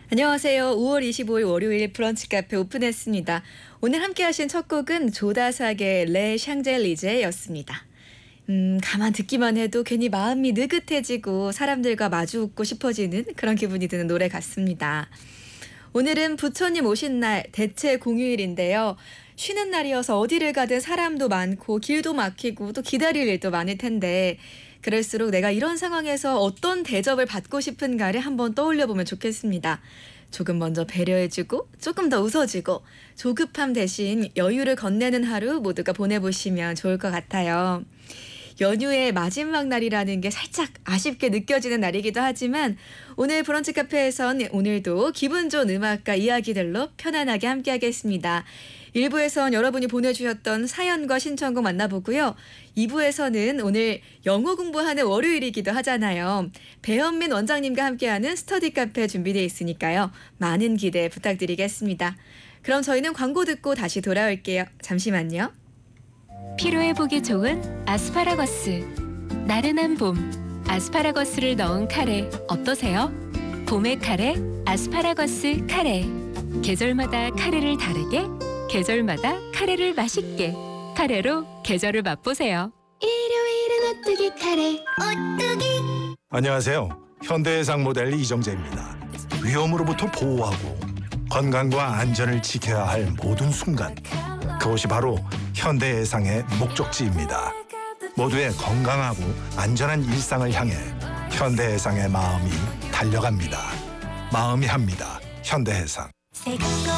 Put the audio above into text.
안녕하세요. 5월 25일 월요일 브런치 카페 오픈했습니다. 오늘 함께 하신 첫 곡은 조다삭의 레 샹젤리제였습니다. 가만 듣기만 해도 괜히 마음이 느긋해지고 사람들과 마주 웃고 싶어지는 그런 기분이 드는 노래 같습니다. 오늘은 부처님 오신 날 대체 공휴일인데요. 쉬는 날이어서 어디를 가든 사람도 많고 길도 막히고 또 기다릴 일도 많을 텐데 그럴수록 내가 이런 상황에서 어떤 대접을 받고 싶은가를 한번 떠올려 보면 좋겠습니다. 조금 먼저 배려해주고 조금 더 웃어주고 조급함 대신 여유를 건네는 하루 모두가 보내보시면 좋을 것 같아요. 연휴의 마지막 날이라는 게 살짝 아쉽게 느껴지는 날이기도 하지만 오늘 브런치 카페에선 오늘도 기분 좋은 음악과 이야기들로 편안하게 함께하겠습니다. 1부에선 여러분이 보내주셨던 사연과 신청곡 만나보고요. 2부에서는 오늘 영어 공부하는 월요일이기도 하잖아요. 배현민 원장님과 함께하는 스터디 카페 준비되어 있으니까요. 많은 기대 부탁드리겠습니다. 그럼 저희는 광고 듣고 다시 돌아올게요. 잠시만요. 피로회복이 좋은 아스파라거스. 나른한 봄, 아스파라거스를 넣은 카레 어떠세요? 봄의 카레, 아스파라거스 카레. 계절마다 카레를 다르게, 계절마다 카레를 맛있게. 카레로 계절을 맛보세요. 일요일은 오뚜기 카레 오뚜기. 안녕하세요. 현대해상 모델 이정재입니다. 위험으로부터 보호하고 건강과 안전을 지켜야 할 모든 순간, 그것이 바로 현대해상의 목적지입니다. 모두의 건강하고 안전한 일상을 향해 현대해상의 마음이 달려갑니다. 마음이 합니다. 현대해상.